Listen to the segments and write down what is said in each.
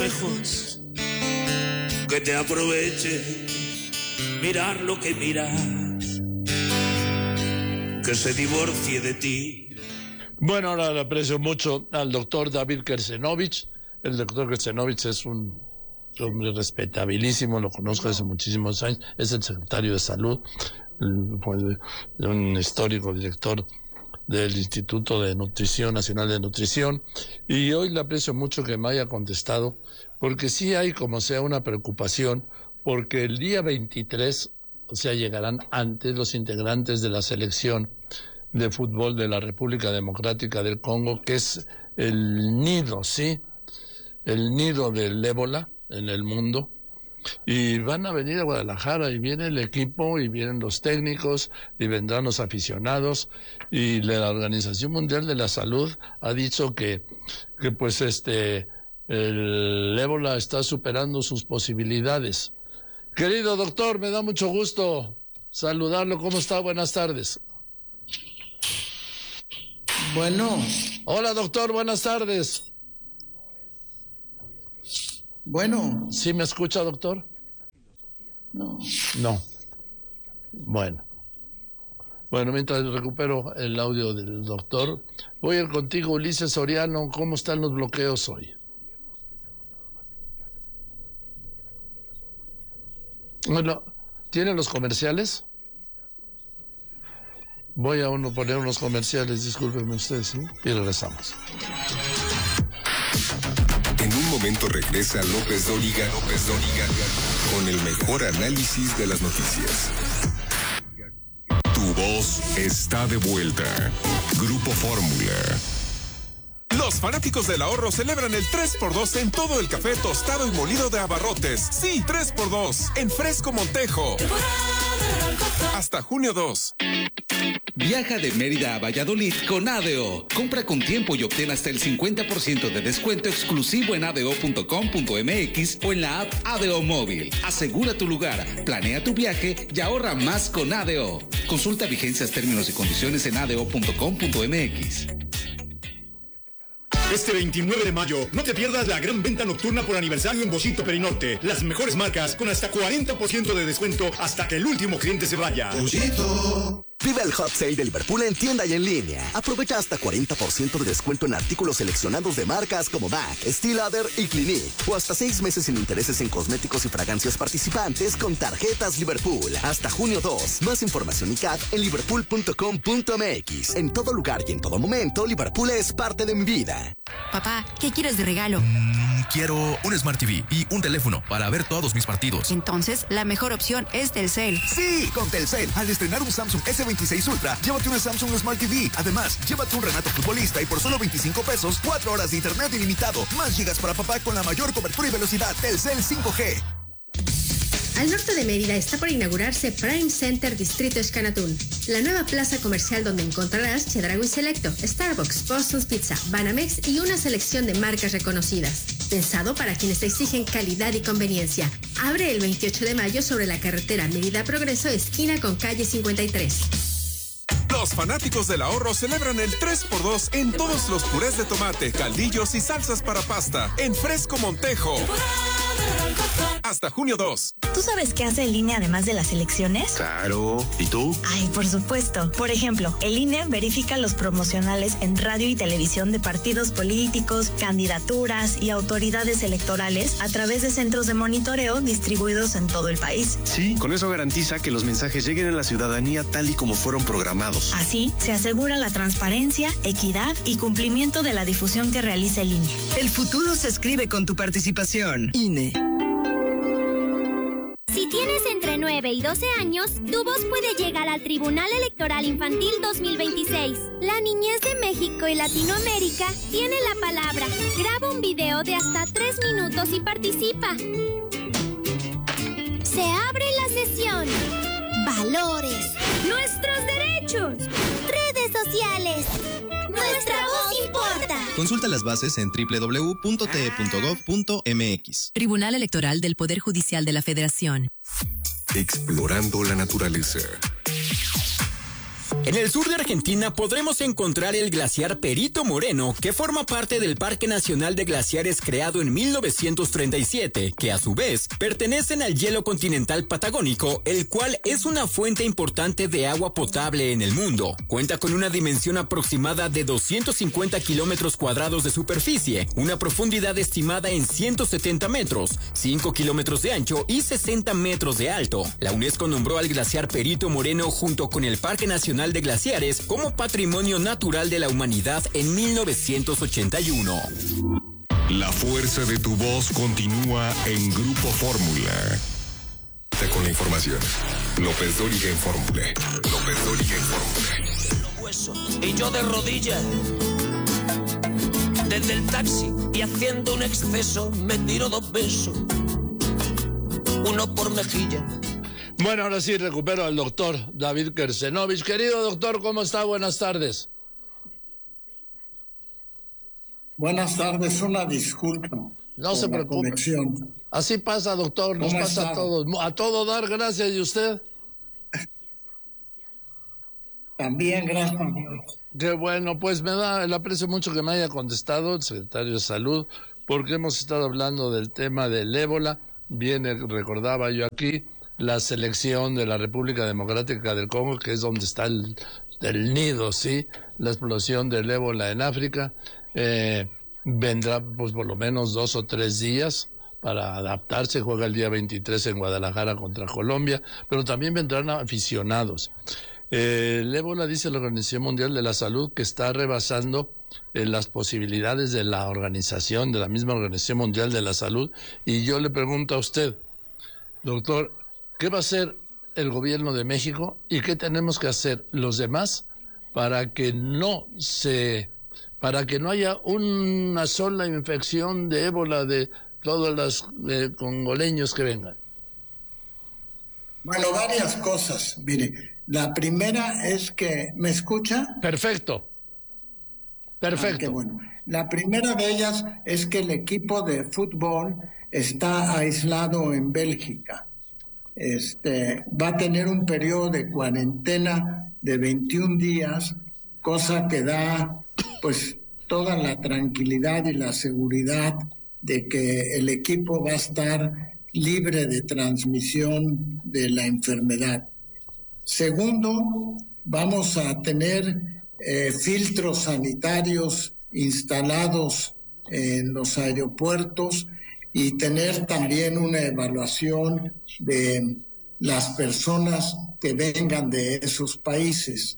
espejos, que te aproveche mirar lo que mira, que se divorcie de ti. Bueno, ahora le aprecio mucho al doctor David Kersenovich. El doctor Kersenovich es un hombre respetabilísimo, lo conozco hace muchísimos años, es el secretario de Salud, un histórico director del Instituto de Nutrición Nacional de Nutrición, y hoy le aprecio mucho que me haya contestado, porque sí hay como sea una preocupación, porque el día 23, o sea, llegarán antes los integrantes de la selección de fútbol de la República Democrática del Congo, que es el nido, ¿sí? El nido del ébola en el mundo, y van a venir a Guadalajara, y viene el equipo, y vienen los técnicos, y vendrán los aficionados, y la Organización Mundial de la Salud ha dicho que pues el ébola está superando sus posibilidades. Querido doctor, me da mucho gusto saludarlo. ¿Cómo está? Buenas tardes. Bueno. Hola, doctor, buenas tardes. Bueno. ¿Sí me escucha, doctor? No. No. Bueno, mientras recupero el audio del doctor, voy a ir contigo, Ulises Soriano. ¿Cómo están los bloqueos hoy? Bueno, ¿tienen los comerciales? Voy a poner unos comerciales, discúlpenme ustedes, ¿sí? Y regresamos. En un momento regresa López Dóriga con el mejor análisis de las noticias. Tu voz está de vuelta. Grupo Fórmula. Los fanáticos del ahorro celebran el 3x2 en todo el café tostado y molido de Abarrotes. Sí, 3x2 en Fresco Montejo. Hasta junio 2. Viaja de Mérida a Valladolid con ADO. Compra con tiempo y obtén hasta el 50% de descuento exclusivo en ado.com.mx o en la app ADO Móvil. Asegura tu lugar, planea tu viaje y ahorra más con ADO. Consulta vigencias, términos y condiciones en ado.com.mx. Este 29 de mayo, no te pierdas la gran venta nocturna por aniversario en Boschito Perinorte. Las mejores marcas con hasta 40% de descuento hasta que el último cliente se vaya. Boschito. Vive el Hot Sale de Liverpool en tienda y en línea. Aprovecha hasta 40% de descuento en artículos seleccionados de marcas como MAC, Steel Lauder y Clinique. O hasta 6 meses sin intereses en cosméticos y fragancias participantes con tarjetas Liverpool. Hasta junio 2. Más información y CAT en liverpool.com.mx. En todo lugar y en todo momento, Liverpool es parte de mi vida. Papá, ¿qué quieres de regalo? Quiero un Smart TV y un teléfono para ver todos mis partidos. Entonces, la mejor opción es Telcel. Sí, con Telcel. Al estrenar un Samsung S26 Ultra, llévate una Samsung Smart TV. Además, llévate un Renato Futbolista y por solo 25 pesos, 4 horas de internet ilimitado. Más gigas para papá con la mayor cobertura y velocidad. Telcel 5G. Al norte de Mérida está por inaugurarse Prime Center Distrito Escanatún, la nueva plaza comercial donde encontrarás Chedraui Selecto, Starbucks, Boston's Pizza, Banamex y una selección de marcas reconocidas. Pensado para quienes exigen calidad y conveniencia. Abre el 28 de mayo sobre la carretera Mérida Progreso, esquina con calle 53. Los fanáticos del ahorro celebran el 3x2 en todos los purés de tomate, caldillos y salsas para pasta en Fresco Montejo. Hasta junio 2. ¿Tú sabes qué hace el INE además de las elecciones? Claro. ¿Y tú? Ay, por supuesto. Por ejemplo, el INE verifica los promocionales en radio y televisión de partidos políticos, candidaturas y autoridades electorales a través de centros de monitoreo distribuidos en todo el país. Sí, con eso garantiza que los mensajes lleguen a la ciudadanía tal y como fueron programados. Así, se asegura la transparencia, equidad y cumplimiento de la difusión que realiza el INE. El futuro se escribe con tu participación. INE. Si tienes entre 9 y 12 años, tu voz puede llegar al Tribunal Electoral Infantil 2026. La niñez de México y Latinoamérica tiene la palabra. Graba un video de hasta 3 minutos y participa. Se abre la sesión. Valores. Nuestros derechos. Redes sociales. Nuestra voz importa. Consulta las bases en www.te.gov.mx. Tribunal Electoral del Poder Judicial de la Federación. Explorando la naturaleza. En el sur de Argentina podremos encontrar el glaciar Perito Moreno, que forma parte del Parque Nacional de Glaciares creado en 1937, que a su vez pertenecen al hielo continental patagónico, el cual es una fuente importante de agua potable en el mundo. Cuenta con una dimensión aproximada de 250 kilómetros cuadrados de superficie, una profundidad estimada en 170 metros, 5 kilómetros de ancho y 60 metros de alto. La UNESCO nombró al glaciar Perito Moreno junto con el Parque Nacional de Glaciares como Patrimonio Natural de la Humanidad en 1981. La fuerza de tu voz continúa en Grupo Fórmula. Con la información. López Dóriga en Fórmula. López Dóriga en Fórmula. Y yo de rodillas, desde el taxi y haciendo un exceso, me tiro 2 besos, uno por mejilla. Bueno, ahora sí recupero al doctor David Kersenovich. Querido doctor, ¿cómo está? Buenas tardes. Buenas tardes, una disculpa. No se preocupe. Conexión. Así pasa, doctor, nos pasa a todos. A todo dar, gracias. ¿Y usted? También, gracias. Qué bueno, pues me aprecio mucho que me haya contestado el secretario de Salud, porque hemos estado hablando del tema del ébola. Recordaba yo aquí, la selección de la República Democrática del Congo, que es donde está el nido, ¿sí? La explosión del ébola en África. Vendrá pues por lo menos 2 o 3 días para adaptarse. Juega el día 23 en Guadalajara contra Colombia, pero también vendrán aficionados. El ébola, dice la Organización Mundial de la Salud, que está rebasando las posibilidades de la organización, de la misma Organización Mundial de la Salud. Y yo le pregunto a usted, doctor, ¿qué va a hacer el gobierno de México y qué tenemos que hacer los demás para que no haya una sola infección de ébola de todos los congoleños que vengan? Bueno, varias cosas. Mire, la primera es que... ¿Me escucha? Perfecto. Qué bueno. La primera de ellas es que el equipo de fútbol está aislado en Bélgica. Va a tener un periodo de cuarentena de 21 días, cosa que da pues toda la tranquilidad y la seguridad de que el equipo va a estar libre de transmisión de la enfermedad. Segundo, vamos a tener filtros sanitarios instalados en los aeropuertos y tener también una evaluación de las personas que vengan de esos países.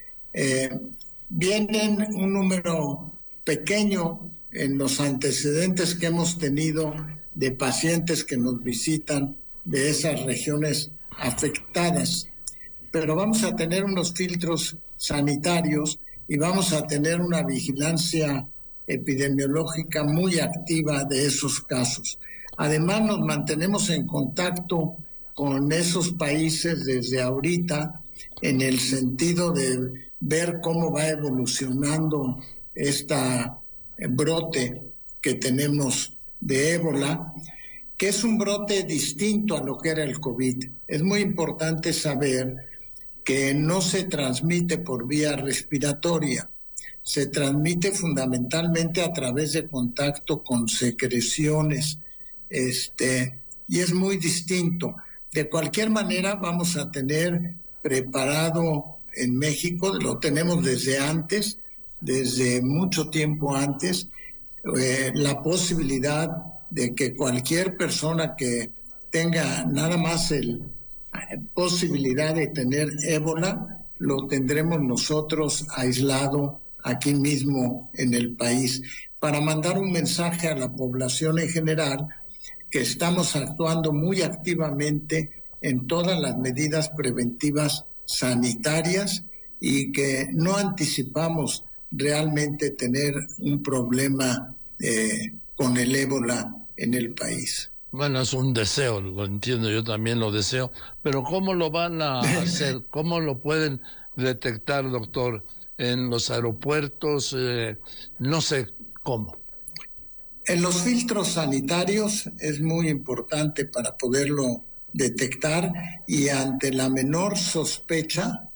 Vienen un número pequeño en los antecedentes que hemos tenido de pacientes que nos visitan de esas regiones afectadas, pero vamos a tener unos filtros sanitarios y vamos a tener una vigilancia epidemiológica muy activa de esos casos. Además, nos mantenemos en contacto con esos países desde ahorita en el sentido de ver cómo va evolucionando esta brote que tenemos de ébola, que es un brote distinto a lo que era el COVID. Es muy importante saber que no se transmite por vía respiratoria, se transmite fundamentalmente a través de contacto con secreciones, y es muy distinto. De cualquier manera, vamos a tener preparado en México, lo tenemos desde antes, desde mucho tiempo antes, la posibilidad de que cualquier persona que tenga nada más posibilidad de tener ébola, lo tendremos nosotros aislado aquí mismo en el país, para mandar un mensaje a la población en general que estamos actuando muy activamente en todas las medidas preventivas sanitarias y que no anticipamos realmente tener un problema con el ébola en el país. Bueno, es un deseo, lo entiendo, yo también lo deseo, pero ¿cómo lo van a hacer? ¿Cómo lo pueden detectar, doctor? ¿En los aeropuertos? No sé cómo. En los filtros sanitarios es muy importante para poderlo detectar y ante la menor sospecha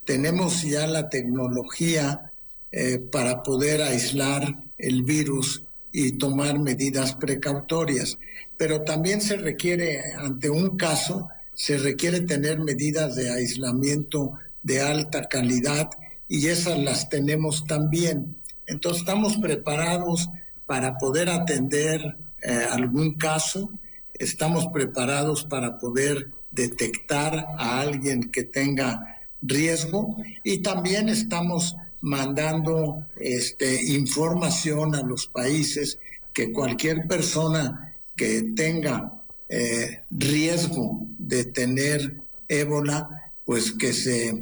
tenemos ya la tecnología para poder aislar el virus y tomar medidas precautorias. Pero también se requiere, ante un caso, se requiere tener medidas de aislamiento de alta calidad y esas las tenemos también. Entonces estamos preparados para poder atender algún caso, estamos preparados para poder detectar a alguien que tenga riesgo y también estamos mandando información a los países que cualquier persona que tenga riesgo de tener ébola, pues que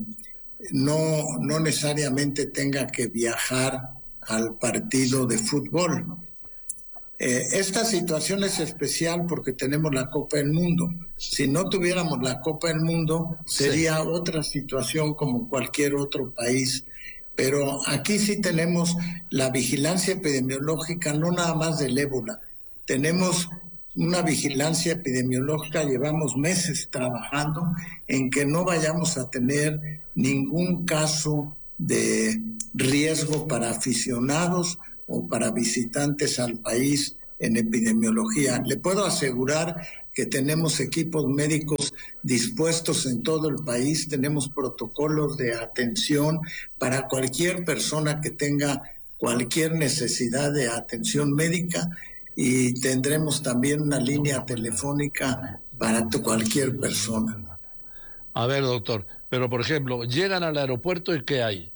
no necesariamente tenga que viajar al partido de fútbol. Esta situación es especial porque tenemos la Copa del Mundo. Si no tuviéramos la Copa del Mundo, sería otra situación como cualquier otro país. Pero aquí sí tenemos la vigilancia epidemiológica, no nada más del ébola. Tenemos una vigilancia epidemiológica, llevamos meses trabajando en que no vayamos a tener ningún caso de riesgo para aficionados o para visitantes al país en epidemiología. Le puedo asegurar que tenemos equipos médicos dispuestos en todo el país, tenemos protocolos de atención para cualquier persona que tenga cualquier necesidad de atención médica y tendremos también una línea telefónica para cualquier persona. A ver, doctor, pero por ejemplo, llegan al aeropuerto y ¿qué hay?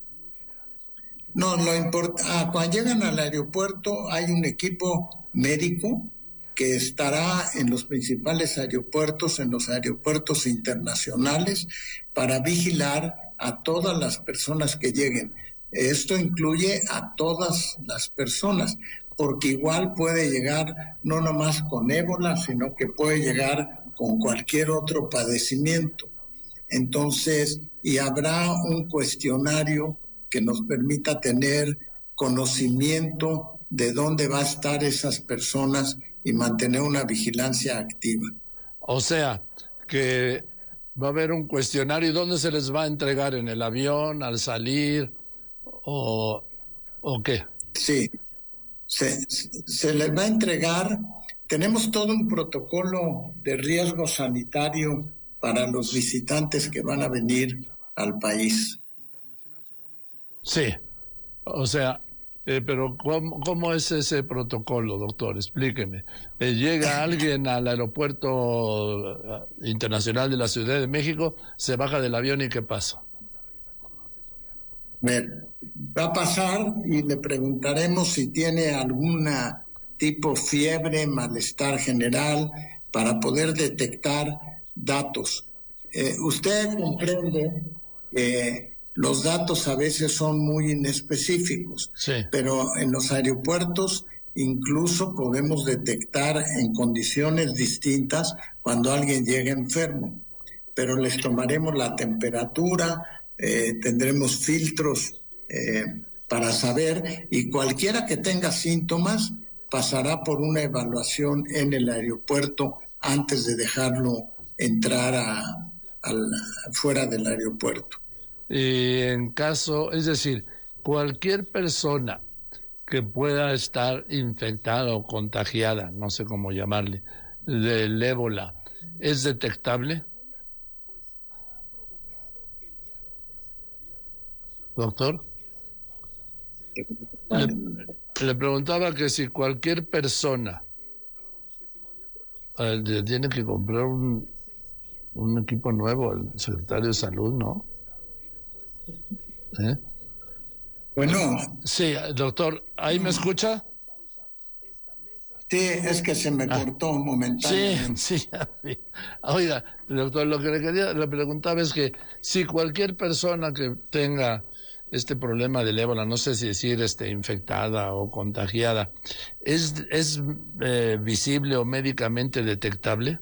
No, cuando llegan al aeropuerto hay un equipo médico que estará en los principales aeropuertos, en los aeropuertos internacionales, para vigilar a todas las personas que lleguen. Esto incluye a todas las personas, porque igual puede llegar no nomás con ébola, sino que puede llegar con cualquier otro padecimiento. Entonces, y habrá un cuestionario que nos permita tener conocimiento de dónde va a estar esas personas y mantener una vigilancia activa. O sea, que va a haber un cuestionario. ¿Y dónde se les va a entregar? ¿En el avión, al salir o qué? Sí, se les va a entregar. Tenemos todo un protocolo de riesgo sanitario para los visitantes que van a venir al país. Sí, o sea, pero ¿cómo es ese protocolo, doctor? Explíqueme. Llega alguien al aeropuerto internacional de la Ciudad de México, se baja del avión y ¿qué pasa? Va a pasar y le preguntaremos si tiene alguna tipo fiebre, malestar general, para poder detectar datos. Usted comprende que los datos a veces son muy inespecíficos, sí, pero en los aeropuertos incluso podemos detectar en condiciones distintas cuando alguien llega enfermo, pero les tomaremos la temperatura, tendremos filtros para saber, y cualquiera que tenga síntomas pasará por una evaluación en el aeropuerto antes de dejarlo entrar fuera del aeropuerto. Y en caso, es decir, cualquier persona que pueda estar infectada o contagiada, no sé cómo llamarle, del ébola, ¿es detectable? Doctor, le preguntaba que si cualquier persona tiene que comprar un equipo nuevo, el secretario de Salud, ¿no? Bueno. Sí, doctor, ¿ahí me escucha? Sí, es que se me cortó un momentáneamente. Sí. Oiga, doctor, lo que le preguntaba es que si cualquier persona que tenga este problema del ébola, no sé si decir infectada o contagiada, ¿es visible o médicamente detectable?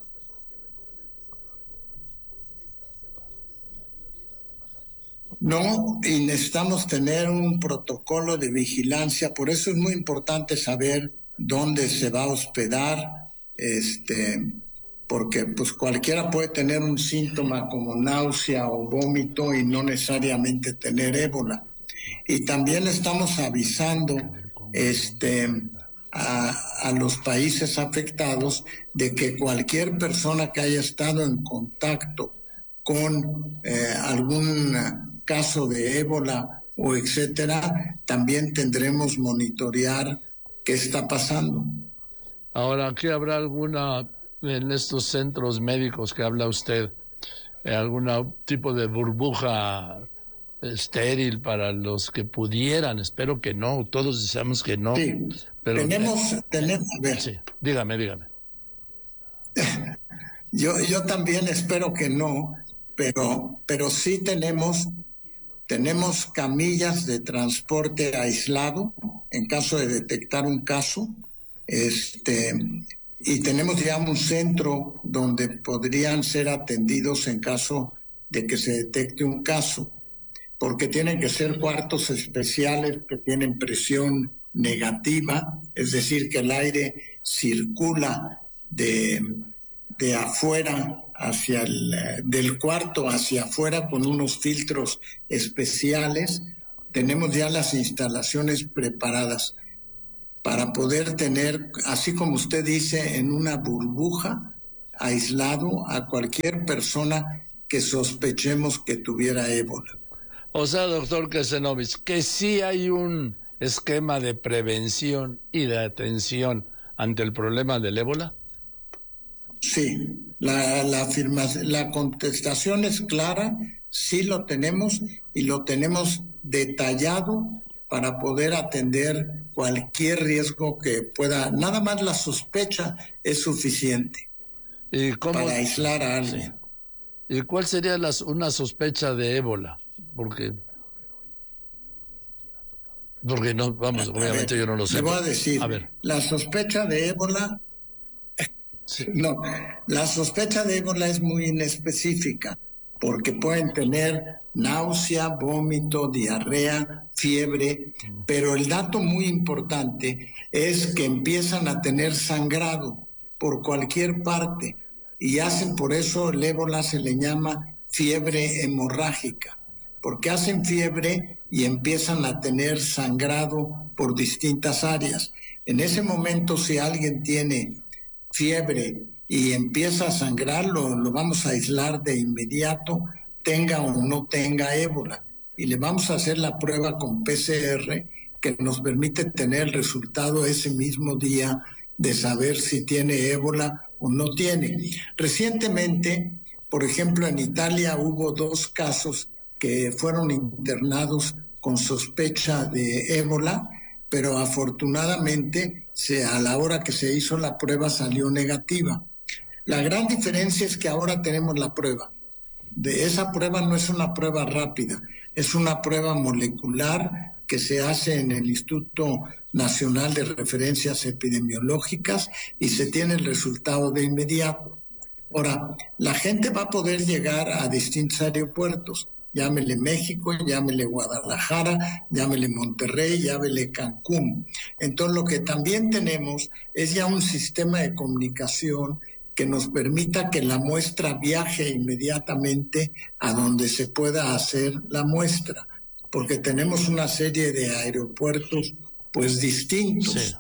No, y necesitamos tener un protocolo de vigilancia, por eso es muy importante saber dónde se va a hospedar, porque pues cualquiera puede tener un síntoma como náusea o vómito y no necesariamente tener ébola. Y también estamos avisando a los países afectados de que cualquier persona que haya estado en contacto con algún caso de ébola o etcétera, también tendremos monitorear qué está pasando. Ahora, ¿aquí habrá alguna, en estos centros médicos que habla usted, algún tipo de burbuja estéril para los que pudieran? Espero que no, todos deseamos que no. Sí, pero tenemos, a ver. Sí, dígame. Yo también espero que no, pero sí tenemos camillas de transporte aislado en caso de detectar un caso, y tenemos ya un centro donde podrían ser atendidos en caso de que se detecte un caso, porque tienen que ser cuartos especiales que tienen presión negativa, es decir, que el aire circula de afuera hacia del cuarto hacia afuera con unos filtros especiales. Tenemos ya las instalaciones preparadas para poder tener, así como usted dice, en una burbuja aislado a cualquier persona que sospechemos que tuviera ébola. O sea, doctor Kesenovich, que sí hay un esquema de prevención y de atención ante el problema del ébola. Sí, la contestación es clara, sí lo tenemos y lo tenemos detallado para poder atender cualquier riesgo que pueda. Nada más la sospecha es suficiente para aislar a alguien. Sí. ¿Y cuál sería una sospecha de ébola? Porque no, vamos, obviamente yo no lo sé. Le voy a decir, la sospecha de ébola, no, la sospecha de ébola es muy inespecífica, porque pueden tener náusea, vómito, diarrea, fiebre, pero el dato muy importante es que empiezan a tener sangrado por cualquier parte y hacen, por eso el ébola se le llama fiebre hemorrágica, porque hacen fiebre y empiezan a tener sangrado por distintas áreas. En ese momento, si alguien tiene fiebre y empieza a sangrar, lo vamos a aislar de inmediato, tenga o no tenga ébola, y le vamos a hacer la prueba con PCR que nos permite tener el resultado ese mismo día de saber si tiene ébola o no tiene. Recientemente, por ejemplo, en Italia hubo 2 casos que fueron internados con sospecha de ébola, pero afortunadamente a la hora que se hizo la prueba salió negativa. La gran diferencia es que ahora tenemos la prueba. Esa prueba no es una prueba rápida, es una prueba molecular que se hace en el Instituto Nacional de Referencias Epidemiológicas y se tiene el resultado de inmediato. Ahora, la gente va a poder llegar a distintos aeropuertos, llámele México, llámele Guadalajara, llámele Monterrey, llámele Cancún. Entonces, lo que también tenemos es ya un sistema de comunicación que nos permita que la muestra viaje inmediatamente a donde se pueda hacer la muestra, porque tenemos una serie de aeropuertos pues distintos.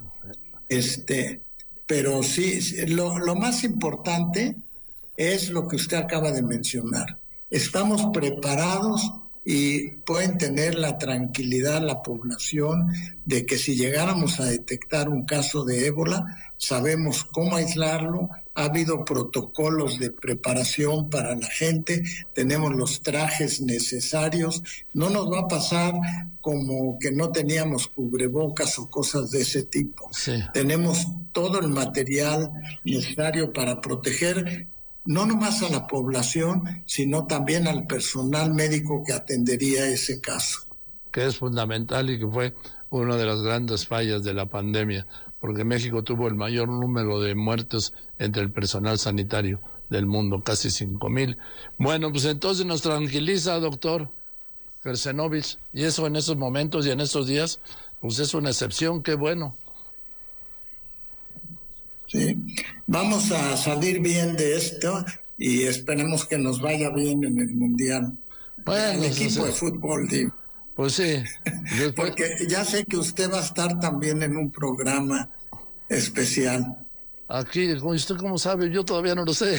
Sí. Pero sí, lo más importante es lo que usted acaba de mencionar. Estamos preparados y pueden tener la tranquilidad la población de que si llegáramos a detectar un caso de ébola, sabemos cómo aislarlo, ha habido protocolos de preparación para la gente, tenemos los trajes necesarios, no nos va a pasar como que no teníamos cubrebocas o cosas de ese tipo. Sí. Tenemos todo el material necesario para proteger no nomás a la población, sino también al personal médico que atendería ese caso. Que es fundamental y que fue una de las grandes fallas de la pandemia, porque México tuvo el mayor número de muertos entre el personal sanitario del mundo, casi 5,000. Bueno, pues entonces nos tranquiliza, doctor Kesenovich, y eso en esos momentos y en esos días, pues es una excepción, qué bueno. ¿sí? Vamos a salir bien de esto y esperemos que nos vaya bien en el Mundial. Bueno, el equipo de fútbol, digo. Pues sí. Porque ya sé que usted va a estar también en un programa especial. Aquí, ¿usted cómo sabe? Yo todavía no lo sé.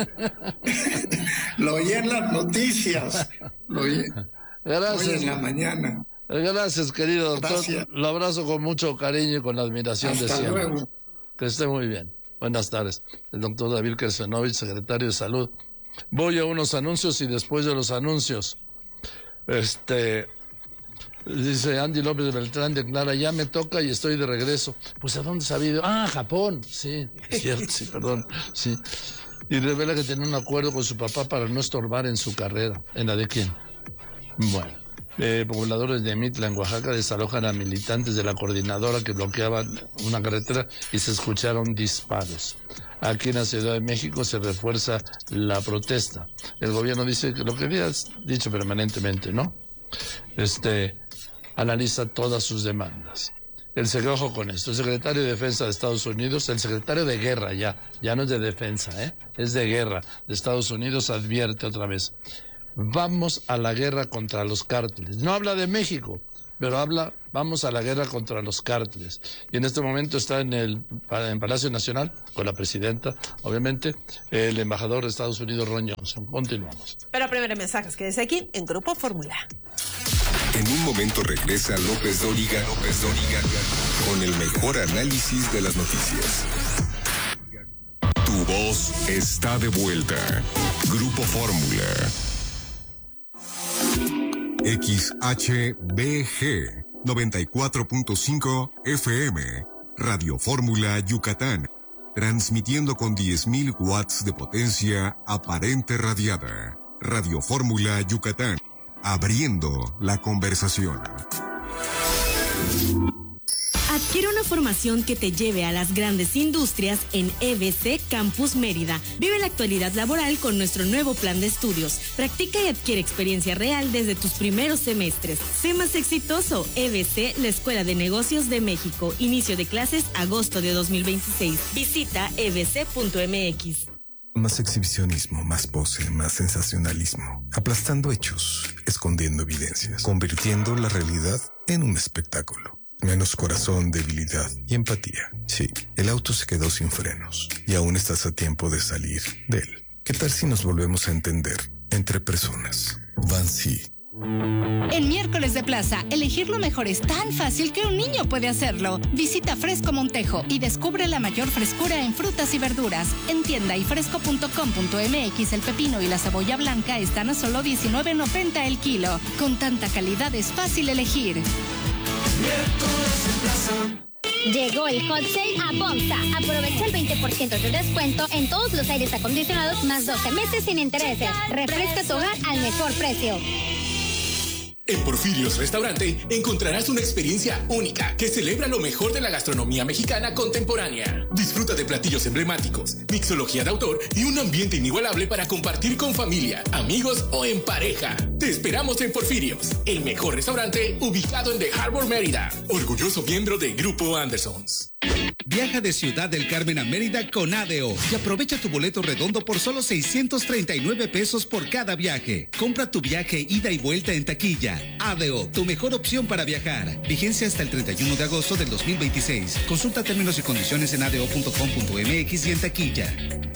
Lo oí en las noticias. Lo oí. Gracias. Hoy en la mañana. Gracias, querido doctor. Gracias. Lo abrazo con mucho cariño y con la admiración de siempre. Luego. Que esté muy bien. Buenas tardes. El doctor David Kersenovich, secretario de Salud. Voy a unos anuncios y después de los anuncios, dice Andy López Beltrán, declara, ya me toca y estoy de regreso. Pues ¿a dónde se ha ido? Ah, Japón. Sí, es cierto, sí, perdón. Sí. Y revela que tiene un acuerdo con su papá para no estorbar en su carrera. ¿En la de quién? Bueno. Pobladores de Mitla, en Oaxaca, desalojan a militantes de la coordinadora que bloqueaban una carretera y se escucharon disparos. Aquí en la Ciudad de México se refuerza la protesta. El gobierno dice que lo que había dicho permanentemente, ¿no? Analiza todas sus demandas. Ojo con esto, el secretario de Defensa de Estados Unidos, el secretario de Guerra ya no es de defensa, es de guerra de Estados Unidos, advierte otra vez. Vamos a la guerra contra los cárteles. No habla de México, pero vamos a la guerra contra los cárteles. Y en este momento está en Palacio Nacional, con la presidenta, obviamente, el embajador de Estados Unidos, Ron Johnson. Continuamos. Pero primero mensajes, quédese aquí en Grupo Fórmula. En un momento regresa López Dóriga con el mejor análisis de las noticias. Tu voz está de vuelta. Grupo Fórmula. XHBG 94.5 FM, Radio Fórmula Yucatán, transmitiendo con 10.000 watts de potencia aparente radiada. Radio Fórmula Yucatán, abriendo la conversación. Adquiere una formación que te lleve a las grandes industrias en EBC Campus Mérida. Vive la actualidad laboral con nuestro nuevo plan de estudios. Practica y adquiere experiencia real desde tus primeros semestres. Sé más exitoso. EBC, la Escuela de Negocios de México. Inicio de clases agosto de 2026. Visita ebc.mx. Más exhibicionismo, más pose, más sensacionalismo. Aplastando hechos, escondiendo evidencias, convirtiendo la realidad en un espectáculo. Menos corazón, debilidad y empatía. Sí, el auto se quedó sin frenos y aún estás a tiempo de salir de él. ¿Qué tal si nos volvemos a entender entre personas? Vancy. En miércoles de plaza, elegir lo mejor es tan fácil que un niño puede hacerlo. Visita Fresco Montejo y descubre la mayor frescura en frutas y verduras. En tienda y fresco.com.mx el pepino y la cebolla blanca están a solo $19.90 el kilo. Con tanta calidad es fácil elegir. Llegó el hot sale a Bonsa. Aprovecha el 20% de descuento en todos los aires acondicionados más 12 meses sin intereses. Refresca tu hogar al mejor precio. En Porfirios Restaurante encontrarás una experiencia única que celebra lo mejor de la gastronomía mexicana contemporánea. Disfruta de platillos emblemáticos, mixología de autor y un ambiente inigualable para compartir con familia, amigos o en pareja. Te esperamos en Porfirios, el mejor restaurante ubicado en The Harbor, Mérida. Orgulloso miembro de Grupo Andersons. Viaja de Ciudad del Carmen a Mérida con ADO y aprovecha tu boleto redondo por solo 639 pesos por cada viaje. Compra tu viaje ida y vuelta en taquilla. ADO, tu mejor opción para viajar. Vigencia hasta el 31 de agosto del 2026. Consulta términos y condiciones en ado.com.mx y en taquilla.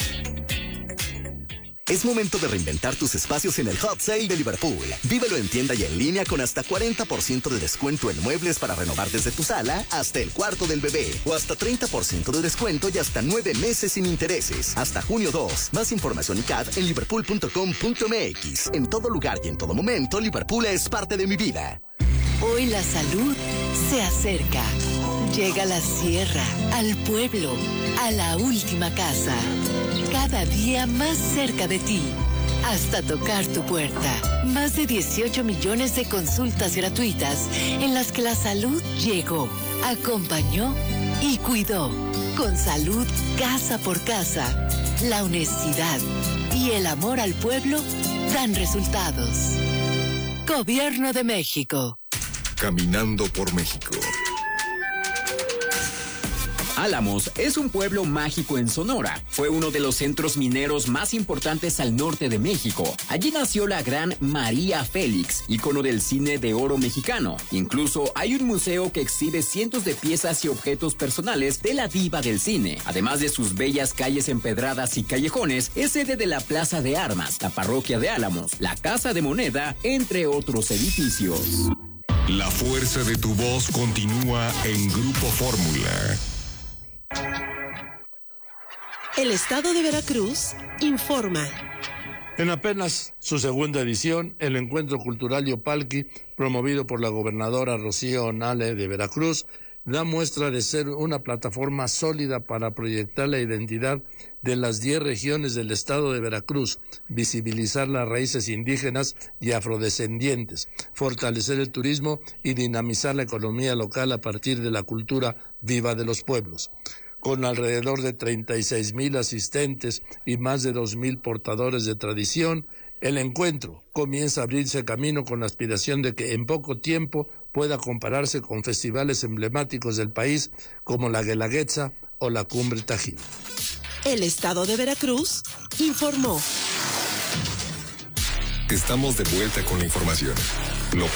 Es momento de reinventar tus espacios en el Hot Sale de Liverpool. Vívelo en tienda y en línea con hasta 40% de descuento en muebles para renovar desde tu sala hasta el cuarto del bebé. O hasta 30% de descuento y hasta 9 meses sin intereses. Hasta junio 2. Más información y CAD en liverpool.com.mx. En todo lugar y en todo momento, Liverpool es parte de mi vida. Hoy la salud se acerca. Llega a la sierra, al pueblo, a la última casa. Cada día más cerca de ti, hasta tocar tu puerta. Más de 18 millones de consultas gratuitas en las que la salud llegó, acompañó y cuidó. Con salud casa por casa, la honestidad y el amor al pueblo dan resultados. Gobierno de México. Caminando por México. Álamos es un pueblo mágico en Sonora. Fue uno de los centros mineros más importantes al norte de México. Allí nació la gran María Félix, ícono del cine de oro mexicano. Incluso hay un museo que exhibe cientos de piezas y objetos personales de la diva del cine. Además de sus bellas calles empedradas y callejones, es sede de la Plaza de Armas, la Parroquia de Álamos, la Casa de Moneda, entre otros edificios. La fuerza de tu voz continúa en Grupo Fórmula. El Estado de Veracruz informa. En apenas su segunda edición, el Encuentro Cultural Yopalqui, promovido por la gobernadora Rocío Nale de Veracruz, da muestra de ser una plataforma sólida para proyectar la identidad de las 10 regiones del estado de Veracruz, visibilizar las raíces indígenas y afrodescendientes, fortalecer el turismo y dinamizar la economía local a partir de la cultura viva de los pueblos. Con alrededor de 36,000 asistentes y más de 2,000 portadores de tradición, el encuentro comienza a abrirse camino con la aspiración de que en poco tiempo pueda compararse con festivales emblemáticos del país como la Guelaguetza o la Cumbre Tajín. El Estado de Veracruz informó. Estamos de vuelta con la información.